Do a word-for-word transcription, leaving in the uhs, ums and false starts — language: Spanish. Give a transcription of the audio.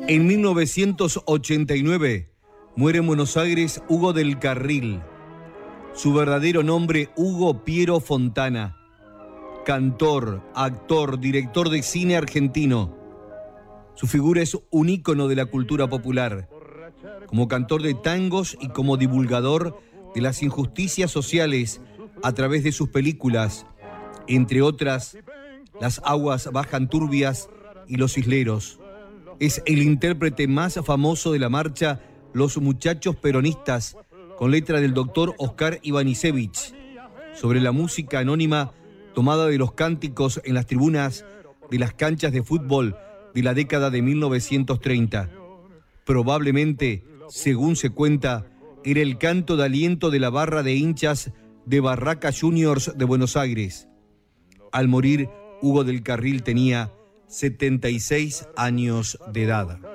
En mil novecientos ochenta y nueve muere en Buenos Aires Hugo del Carril. Su verdadero nombre, Hugo Piero Fontana. Cantor, actor, director de cine argentino. Su figura es un ícono de la cultura popular. Como cantor de tangos y como divulgador de las injusticias sociales a través de sus películas, entre otras, Las aguas bajan turbias y Los isleros. Es el intérprete más famoso de la marcha Los Muchachos Peronistas, con letra del doctor Oscar Ivanišević, sobre la música anónima tomada de los cánticos en las tribunas de las canchas de fútbol de la década de mil novecientos treinta. Probablemente, según se cuenta, era el canto de aliento de la barra de hinchas de Barraca Juniors de Buenos Aires. Al morir, Hugo del Carril tenía setenta y seis años de edad.